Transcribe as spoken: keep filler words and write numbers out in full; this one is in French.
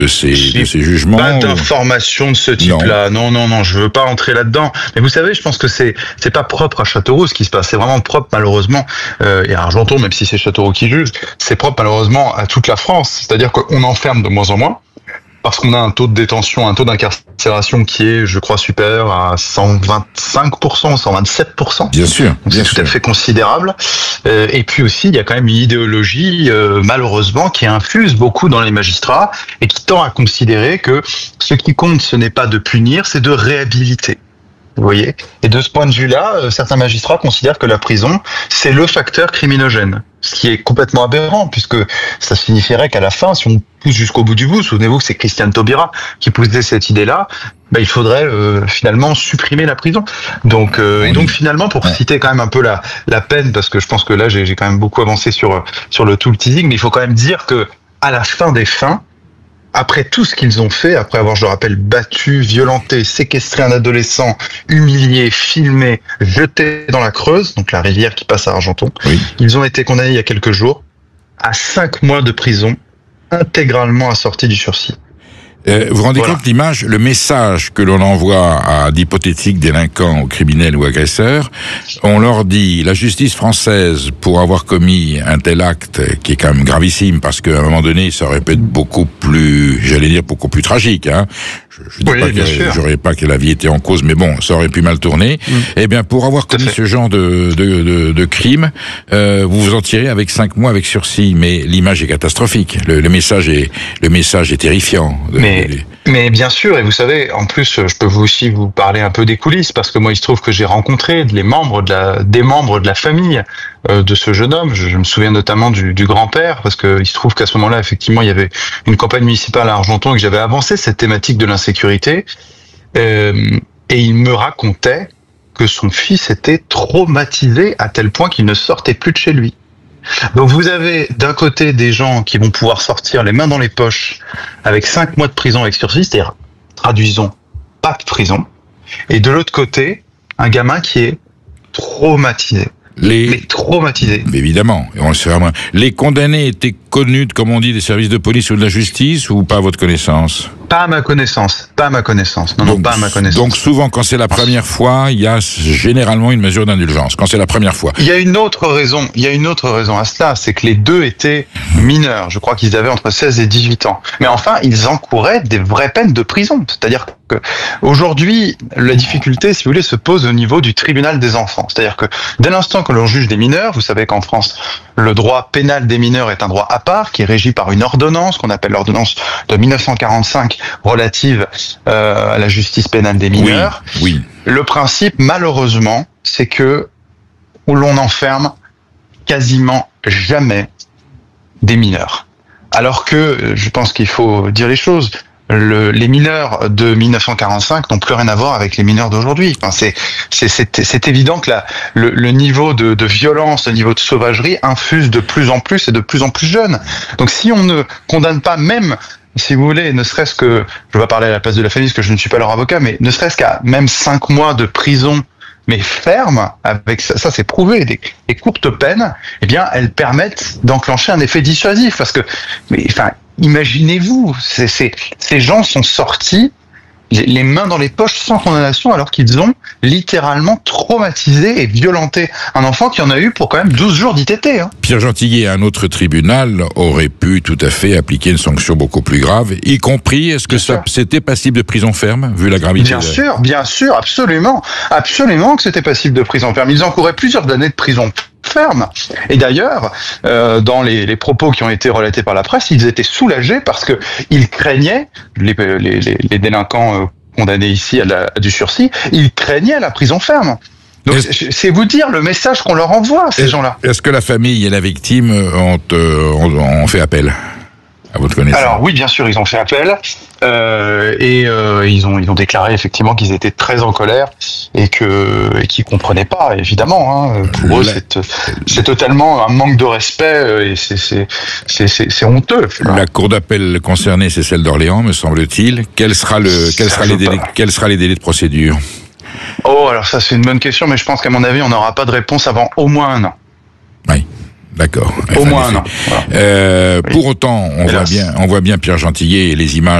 de ces, de ces jugements. Pas d'informations de ce type-là. Non, non, non, je veux pas entrer là-dedans. Mais vous savez, je pense que c'est c'est pas propre à Châteauroux ce qui se passe. C'est vraiment propre malheureusement euh, et à Argenton, même si c'est Châteauroux qui juge, c'est propre malheureusement à toute la France. C'est-à-dire qu'on enferme de moins en moins. Parce qu'on a un taux de détention, un taux d'incarcération qui est, je crois, supérieur à cent vingt-cinq pour cent, cent vingt-sept pour cent. Bien sûr, donc bien c'est sûr. tout à fait considérable. Euh, et puis aussi, il y a quand même une idéologie, euh, malheureusement, qui infuse beaucoup dans les magistrats et qui tend à considérer que ce qui compte, ce n'est pas de punir, c'est de réhabiliter. Vous voyez ? Et de ce point de vue-là, euh, certains magistrats considèrent que la prison, c'est le facteur criminogène. Ce qui est complètement aberrant, puisque ça signifierait qu'à la fin, si on pousse jusqu'au bout du bout, souvenez-vous que c'est Christiane Taubira qui poussait cette idée-là, bah, il faudrait euh, finalement supprimer la prison. Donc, euh, et donc finalement, pour citer quand même un peu la, la peine, parce que je pense que là, j'ai, j'ai quand même beaucoup avancé sur, sur le tout le teasing, mais il faut quand même dire que à la fin des fins, après tout ce qu'ils ont fait, après avoir, je le rappelle, battu, violenté, séquestré un adolescent, humilié, filmé, jeté dans la Creuse, donc la rivière qui passe à Argenton, oui. Ils ont été condamnés il y a quelques jours à cinq mois de prison, intégralement assortis du sursis. Euh, vous vous rendez voilà. compte l'image, le message que l'on envoie à d'hypothétiques délinquants ou criminels ou agresseurs, on leur dit, la justice française, pour avoir commis un tel acte, qui est quand même gravissime, parce qu'à un moment donné, ça aurait pu être beaucoup plus, j'allais dire, beaucoup plus tragique, hein. Je, je dis oui, pas que j'aurais pas que la vie était en cause, mais bon, ça aurait pu mal tourner. Mm. Eh bien, pour avoir commis ce genre de, de, de, de crime, euh, vous vous en tirez avec cinq mois avec sursis, mais l'image est catastrophique. Le, le message est, le message est terrifiant. Mais, mais bien sûr, et vous savez, en plus, je peux vous aussi vous parler un peu des coulisses, parce que moi, il se trouve que j'ai rencontré les membres de la, des membres de la famille euh, de ce jeune homme. Je, je me souviens notamment du, du grand-père, parce que il se trouve qu'à ce moment-là, effectivement, il y avait une campagne municipale à Argenton et que j'avais avancé cette thématique de l'insécurité. Euh, et il me racontait que son fils était traumatisé à tel point qu'il ne sortait plus de chez lui. Donc vous avez d'un côté des gens qui vont pouvoir sortir les mains dans les poches avec cinq mois de prison avec sursis, c'est-à-dire, traduisons, pas de prison, et de l'autre côté, un gamin qui est traumatisé. Les... Mais traumatisé. Évidemment, on le sait vraiment. Les condamnés étaient connus, comme on dit, des services de police ou de la justice, ou pas à votre connaissance ? Pas à ma connaissance, pas à ma connaissance. Non, donc, non, pas à ma connaissance. Donc souvent, quand c'est la première fois, il y a généralement une mesure d'indulgence. Quand c'est la première fois. Il y a une autre raison. Il y a une autre raison à cela, c'est que les deux étaient mineurs. Je crois qu'ils avaient entre seize et dix-huit ans. Mais enfin, ils encouraient des vraies peines de prison. C'est-à-dire que aujourd'hui, la difficulté, si vous voulez, se pose au niveau du tribunal des enfants. C'est-à-dire que dès l'instant que l'on juge des mineurs, vous savez qu'en France, le droit pénal des mineurs est un droit à part, qui est régi par une ordonnance qu'on appelle l'ordonnance de mille neuf cent quarante-cinq relative euh, à la justice pénale des mineurs. Oui, oui. Le principe, malheureusement, c'est que où l'on enferme quasiment jamais des mineurs. Alors que, je pense qu'il faut dire les choses, le, les mineurs de mille neuf cent quarante-cinq n'ont plus rien à voir avec les mineurs d'aujourd'hui. Enfin, c'est, c'est, c'est, c'est évident que la, le, le niveau de, de violence, le niveau de sauvagerie infuse de plus en plus et de plus en plus jeune. Donc si on ne condamne pas même, si vous voulez, ne serait-ce que, je vais parler à la place de la famille parce que je ne suis pas leur avocat, mais ne serait-ce qu'à même cinq mois de prison, mais ferme, avec ça, ça c'est prouvé, des, des courtes peines, eh bien, elles permettent d'enclencher un effet dissuasif. Parce que, mais, enfin, imaginez-vous, c'est, c'est, ces gens sont sortis les mains dans les poches sans condamnation alors qu'ils ont littéralement traumatisé et violenté un enfant qui en a eu pour quand même douze jours d'I T T. Hein. Pierre Gentillet, un autre tribunal aurait pu tout à fait appliquer une sanction beaucoup plus grave, y compris, est-ce que ça, c'était passible de prison ferme, vu la gravité? Bien sûr, bien sûr, absolument, absolument que c'était passible de prison ferme. Ils encouraient plusieurs années de prison ferme. Et d'ailleurs, euh, dans les, les propos qui ont été relatés par la presse, ils étaient soulagés parce que ils craignaient, les, les, les, les délinquants euh, condamnés ici à, la, à du sursis, ils craignaient la prison ferme. Donc est-ce, c'est vous dire le message qu'on leur envoie, ces gens-là. Est-ce que la famille et la victime ont, euh, ont, ont fait appel à votre connaissance? Alors oui, bien sûr, ils ont fait appel euh, et euh, ils ont ils ont déclaré effectivement qu'ils étaient très en colère et que et qu'ils comprenaient pas, évidemment. Hein, pour eux, c'est c'est totalement un manque de respect et c'est c'est c'est c'est, c'est honteux. La hein. cour d'appel concernée, c'est celle d'Orléans, me semble-t-il. Quel sera le quel sera les délais quels sera les délais de procédure? Oh, alors ça c'est une bonne question, mais je pense qu'à mon avis, on n'aura pas de réponse avant au moins un an. Oui. D'accord. Au moins un an. Voilà. Euh, oui. Pour autant, on Hélas. voit bien, on voit bien Pierre Gentillet et les images